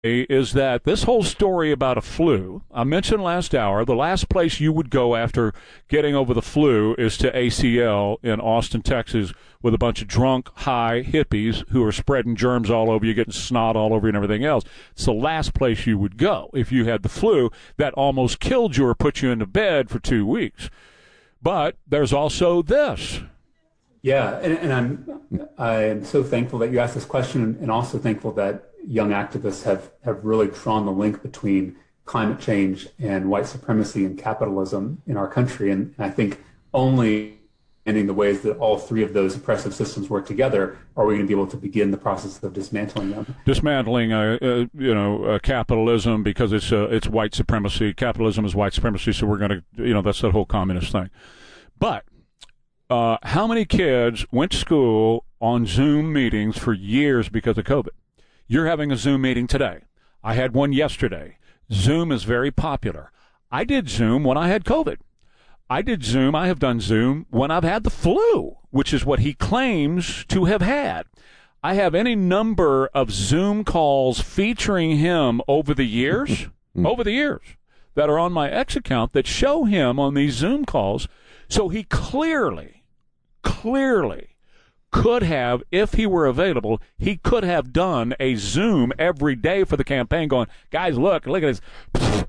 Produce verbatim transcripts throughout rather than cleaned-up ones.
is that this whole story about a flu, I mentioned last hour, the last place you would go after getting over the flu is to A C L in Austin, Texas, with a bunch of drunk, high hippies who are spreading germs all over you, getting snot all over you and everything else. It's the last place you would go if you had the flu that almost killed you or put you into bed for two weeks. But there's also this. Yeah, and, and I'm I'm so thankful that you asked this question, and also thankful that young activists have, have really drawn the link between climate change and white supremacy and capitalism in our country. And, and I think only in the ways that all three of those oppressive systems work together are we going to be able to begin the process of dismantling them. Dismantling, uh, uh, you know, uh, capitalism because it's uh, it's white supremacy. Capitalism is white supremacy, so we're going to, you know, that's that whole communist thing. But uh, how many kids went to school on Zoom meetings for years because of COVID? You're having a Zoom meeting today. I had one yesterday. Zoom is very popular. I did Zoom when I had COVID. I did Zoom. I have done Zoom when I've had the flu, which is what he claims to have had. I have any number of Zoom calls featuring him over the years, over the years, that are on my X account that show him on these Zoom calls. So he clearly, clearly could have, if he were available, he could have done a Zoom every day for the campaign going, guys, look, look at this.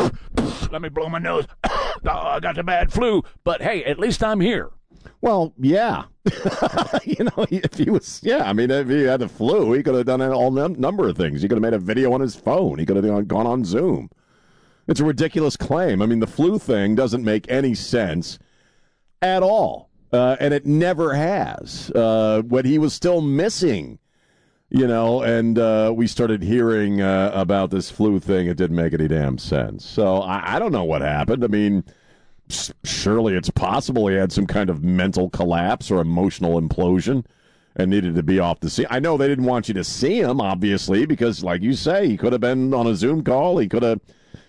Let me blow my nose. Oh, I got the bad flu. But, hey, at least I'm here. Well, yeah. you know, if he was, yeah, I mean, if he had the flu, he could have done all num- number of things. He could have made a video on his phone. He could have gone on Zoom. It's a ridiculous claim. I mean, the flu thing doesn't make any sense at all. Uh, and it never has. Uh, when he was still missing, you know, and uh, we started hearing uh, about this flu thing, it didn't make any damn sense. So I, I don't know what happened. I mean, s- surely it's possible he had some kind of mental collapse or emotional implosion and needed to be off the scene. I know they didn't want you to see him, obviously, because, like you say, he could have been on a Zoom call. He could have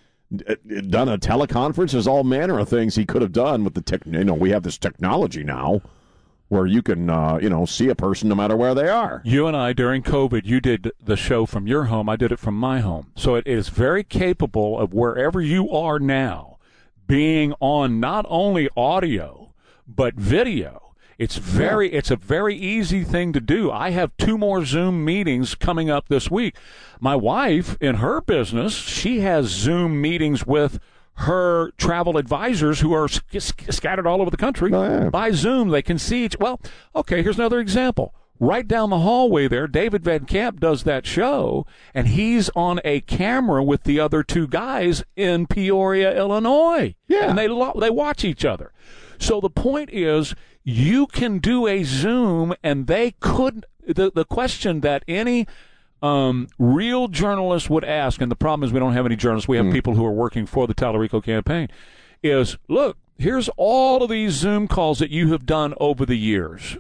done a teleconference. There's all manner of things he could have done with the tech. You know, we have this technology now where you can, uh, you know, see a person no matter where they are. You and I, during COVID, you did the show from your home. I did it from my home. So it is very capable of wherever you are now being on not only audio, but video. It's very, it's a very easy thing to do. I have two more Zoom meetings coming up this week. My wife, in her business, she has Zoom meetings with her travel advisors who are sc- sc- scattered all over the country. Oh, yeah. By Zoom. They can see each. Well, okay, here's another example. Right down the hallway there, David Van Camp does that show, and he's on a camera with the other two guys in Peoria, Illinois. Yeah. And they lo- they watch each other. So the point is, you can do a Zoom, and they couldn't. The, the question that any um, real journalist would ask, and the problem is we don't have any journalists. We have mm. people who are working for the Tallarico campaign, is, look, here's all of these Zoom calls that you have done over the years.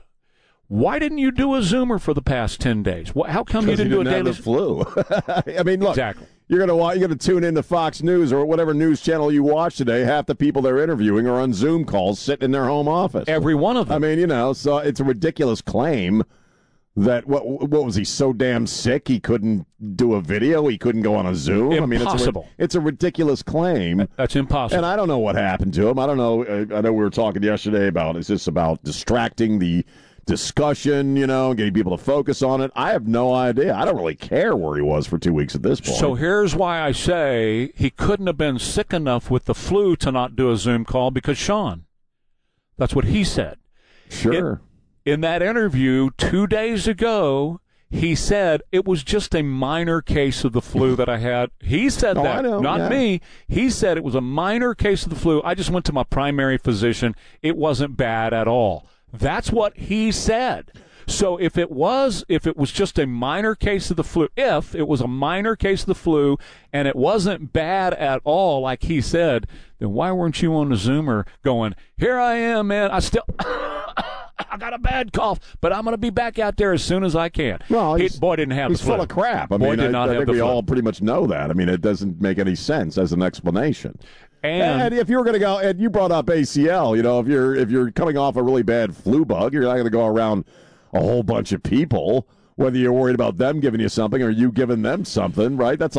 Why didn't you do a Zoomer for the past ten days? How come you didn't, didn't do a daily have the flu? I mean, look. Exactly. You're gonna you're gonna tune into Fox News or whatever news channel you watch today. Half the people they're interviewing are on Zoom calls, sitting in their home office. Every one of them. I mean, you know, so it's a ridiculous claim that what what was he so damn sick he couldn't do a video, he couldn't go on a Zoom. Impossible. I mean, it's a, it's a ridiculous claim. That's impossible. And I don't know what happened to him. I don't know. I know we were talking yesterday about is this about distracting the discussion, you know, getting people to focus on it. I have no idea. I don't really care where he was for two weeks at this point. So here's why I say he couldn't have been sick enough with the flu to not do a Zoom call because Sean. That's what he said. Sure. In, in that interview two days ago, he said it was just a minor case of the flu that I had. He said oh, that, I know, not yeah. me. He said it was a minor case of the flu. I just went to my primary physician. It wasn't bad at all. That's what he said. So if it was, if it was just a minor case of the flu, if it was a minor case of the flu and it wasn't bad at all, like he said, then why weren't you on the Zoomer going, here I am, man, I still, I got a bad cough, but I'm going to be back out there as soon as I can. Well, he, he's, boy didn't have he's the flu. full of crap. I boy mean, did I, not I have think the we flu. all pretty much know that. I mean, it doesn't make any sense as an explanation. And, and if you were going to go, and you brought up A C L, you know, if you're if you're coming off a really bad flu bug, you're not going to go around a whole bunch of people whether you're worried about them giving you something or you giving them something, right? That's